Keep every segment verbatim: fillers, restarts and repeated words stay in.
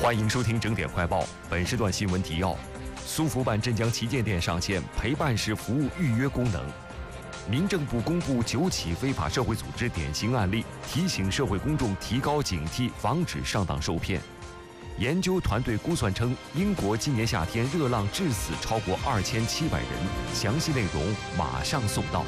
欢迎收听整点快报，本时段新闻提要：苏福办镇江旗舰店上线陪伴式服务预约功能；民政部公布九起非法社会组织典型案例，提醒社会公众提高警惕，防止上当受骗。研究团队估算称，英国今年夏天热浪致死超过二千七百人。详细内容马上送到。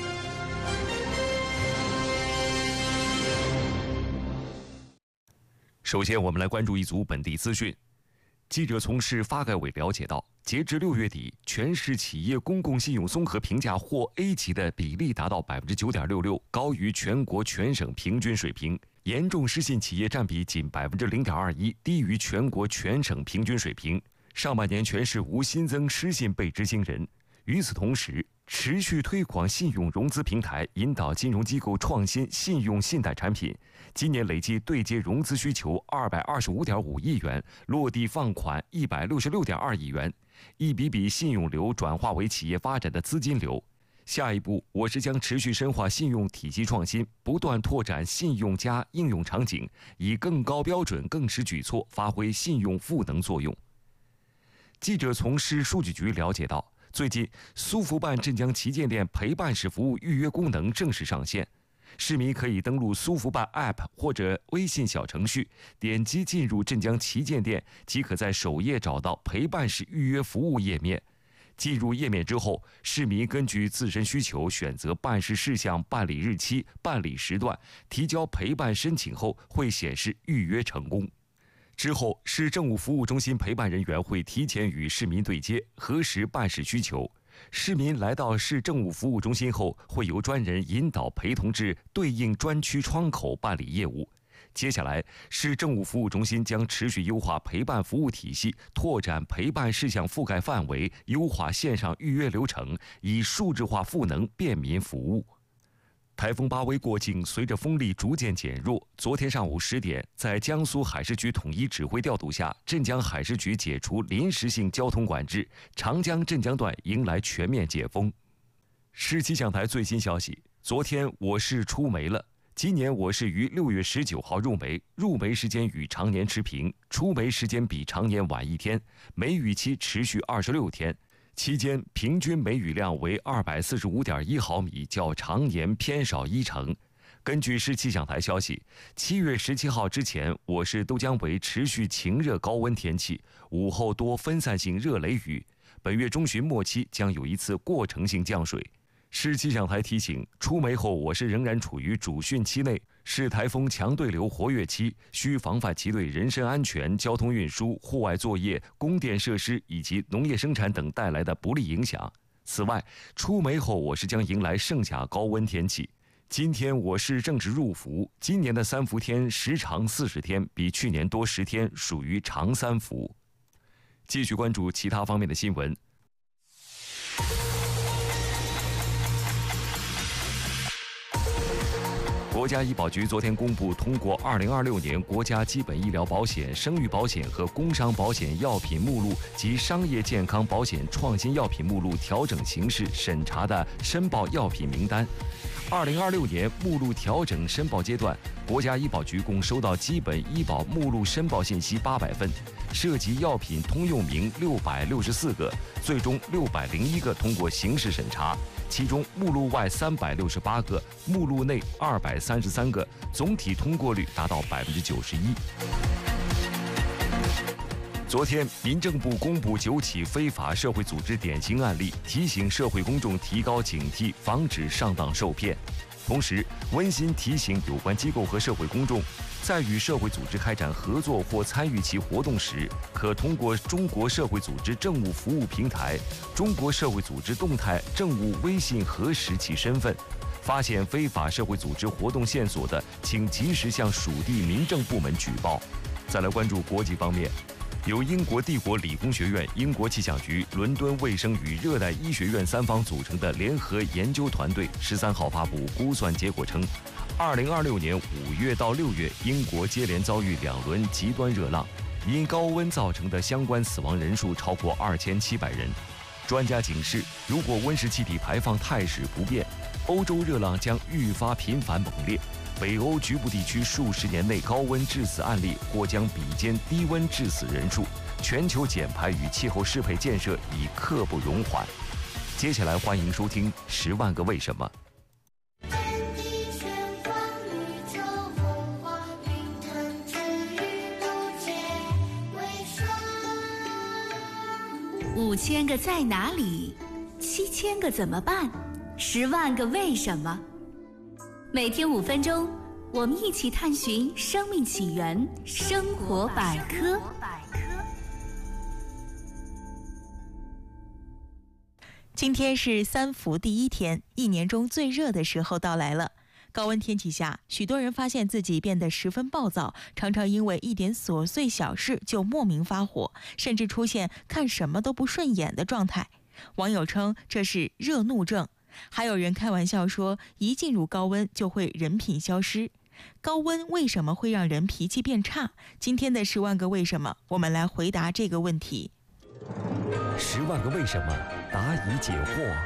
首先，我们来关注一组本地资讯。记者从市发改委了解到，截至六月底，全市企业公共信用综合评价获 A 级的比例达到 百分之九点六六， 高于全国全省平均水平。严重失信企业占比仅 百分之零点二一， 低于全国全省平均水平。上半年全市无新增失信被执行人。与此同时，持续推广信用融资平台，引导金融机构创新信用信贷产品。今年累计对接融资需求 二百二十五点五亿元，落地放款 一百六十六点二亿元，一笔笔信用流转化为企业发展的资金流。下一步，我市将持续深化信用体系创新，不断拓展信用加应用场景，以更高标准、更实举措发挥信用赋能作用。记者从市数据局了解到，最近，苏福办镇江旗舰店陪伴式服务预约功能正式上线，市民可以登录苏福办 App 或者微信小程序，点击进入镇江旗舰店，即可在首页找到陪伴式预约服务页面。进入页面之后，市民根据自身需求选择办事事项、办理日期、办理时段，提交陪伴申请后会显示预约成功。之后，市政务服务中心陪伴人员会提前与市民对接，核实办事需求。市民来到市政务服务中心后，会由专人引导陪同至对应专区窗口办理业务。接下来，市政务服务中心将持续优化陪伴服务体系，拓展陪伴事项覆盖范围，优化线上预约流程，以数字化赋能便民服务。台风巴威过境，随着风力逐渐减弱，昨天上午十点，在江苏海事局统一指挥调度下，镇江海事局解除临时性交通管制，长江镇江段迎来全面解封。市气象台最新消息，昨天我市出梅了。今年我市于六月十九号入梅，入梅时间与常年持平，出梅时间比常年晚一天，梅雨期持续二十六天。期间平均梅雨量为 二百四十五点一毫米，较常年偏少一成。根据市气象台消息，七月十七号之前，我市都将为持续晴热高温天气，午后多分散性热雷雨。本月中旬末期将有一次过程性降水。市气象台提醒，出梅后我市仍然处于主汛期内，是台风强对流活跃期，需防范其对人身安全、交通运输、户外作业、供电设施以及农业生产等带来的不利影响。此外，出梅后我市将迎来盛夏高温天气。今天我市正值入伏，今年的三伏天时长四十天，比去年多十天，属于长三伏。继续关注其他方面的新闻。国家医保局昨天公布通过二零二六年国家基本医疗保险、生育保险和工伤保险药品目录及商业健康保险创新药品目录调整形式审查的申报药品名单。二零二六年目录调整申报阶段，国家医保局共收到基本医保目录申报信息八百份，涉及药品通用名六百六十四个，最终六百零一个通过形式审查。其中目录外三百六十八个，目录内二百三十三个，总体通过率达到百分之九十一。昨天，民政部公布九起非法社会组织典型案例，提醒社会公众提高警惕，防止上当受骗。同时，温馨提醒有关机构和社会公众，在与社会组织开展合作或参与其活动时，可通过中国社会组织政务服务平台、中国社会组织动态政务微信核实其身份。发现非法社会组织活动线索的，请及时向属地民政部门举报。再来关注国际方面。由英国帝国理工学院、英国气象局、伦敦卫生与热带医学院三方组成的联合研究团队十三号发布估算结果称，二零二六年五月到六月，英国接连遭遇两轮极端热浪，因高温造成的相关死亡人数超过二千七百人。专家警示，如果温室气体排放态势不变，欧洲热浪将愈发频繁猛烈。 北欧局部地区数十年内高温致死案例或将比肩低温致死人数，全球减排与气候适配建设已刻不容缓。接下来欢迎收听《十万个为什么》。 五千个在哪里，七千个怎么办，十万个为什么。每天五分钟，我们一起探寻生命起源，生活百科。 今天是三伏第一天，一年中最热的时候到来了。高温天气下，许多人发现自己变得十分暴躁，常常因为一点琐碎小事就莫名发火，甚至出现看什么都不顺眼的状态。网友称这是热怒症，还有人开玩笑说，一进入高温就会人品消失。高温为什么会让人脾气变差？今天的十万个为什么，我们来回答这个问题。 十万个为什么，答疑解惑。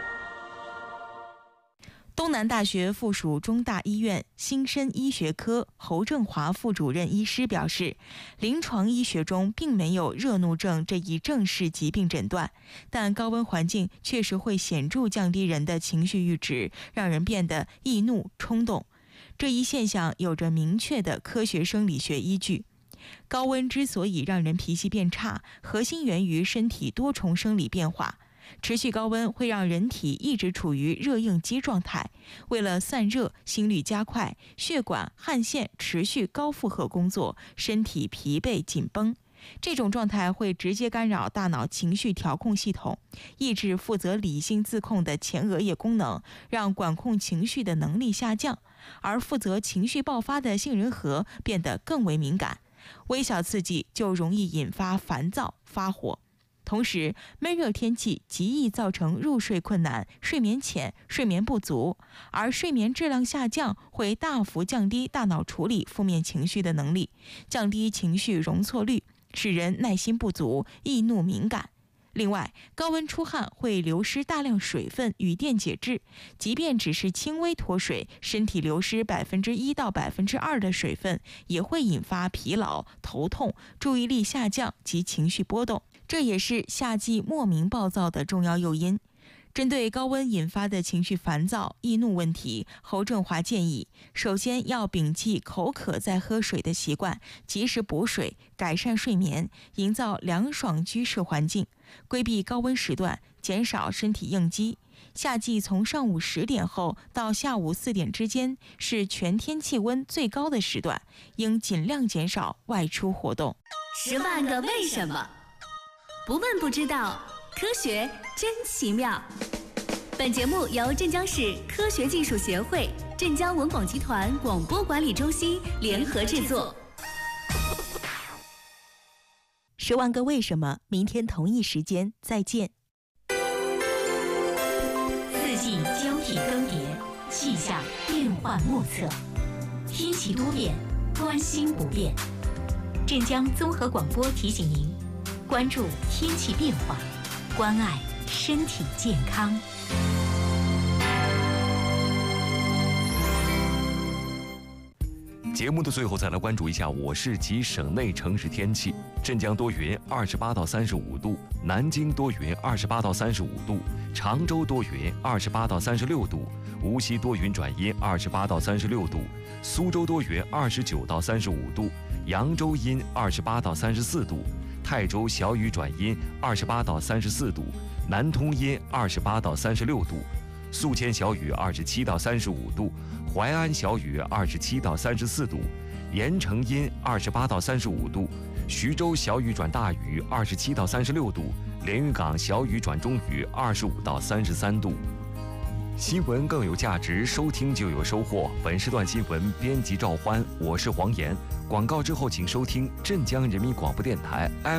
东南大学附属中大医院新生医学科侯正华副主任医师表示，临床医学中并没有热怒症这一正式疾病诊断，但高温环境确实会显著降低人的情绪阈值，让人变得易怒冲动。这一现象有着明确的科学生理学依据。高温之所以让人脾气变差，核心源于身体多重生理变化。持续高温会让人体一直处于热应激状态，为了散热，心率加快，血管、汗腺持续高负荷工作，身体疲惫紧绷。这种状态会直接干扰大脑情绪调控系统，抑制负责理性自控的前额叶功能，让管控情绪的能力下降，而负责情绪爆发的杏仁核变得更为敏感，微小刺激就容易引发烦躁、发火。同时，闷热天气极易造成入睡困难、睡眠浅、睡眠不足，而睡眠质量下降会大幅降低大脑处理负面情绪的能力，降低情绪容错率，使人耐心不足、易怒敏感。另外，高温出汗会流失大量水分与电解质，即便只是轻微脱水，身体流失百分之一到百分之二的水分，也会引发疲劳、头痛、注意力下降及情绪波动。这也是夏季莫名暴躁的重要诱因。针对高温引发的情绪烦躁、易怒问题，侯正华建议，首先要摒弃口渴再喝水的习惯，及时补水，改善睡眠，营造凉爽居室环境，规避高温时段，减少身体应激。夏季从上午十点后到下午四点之间是全天气温最高的时段，应尽量减少外出活动。 十万个为什么，不问不知道，科学真奇妙。本节目由镇江市科学技术协会、镇江文广集团广播管理中心联合制作。 十万个为什么，明天同一时间再见。 四季交替更迭，气象变幻莫测，天气多变，关心不变。镇江综合广播提醒您，关注天气变化，关爱身体健康。 节目的最后再来关注一下我市及省内城市天气。镇江多云，二十八到三十五度；南京多云，二十八到三十五度；常州多云，二十八到三十六度；无锡多云转阴，二十八到三十六度；苏州多云，二十九到三十五度；扬州阴，二十八到三十四度；泰州小雨转阴，二十八到三十四度；南通阴，二十八到三十六度；宿迁小雨，二十七到三十五度；淮安小雨，二十七到三十四度；盐城阴，二十八到三十五度；徐州小雨转大雨，二十七到三十六度；连云港小雨转中雨，二十五到三十三度。新闻更有价值，收听就有收获。本时段新闻编辑赵欢，我是黄岩。广告之后，请收听镇江人民广播电台 F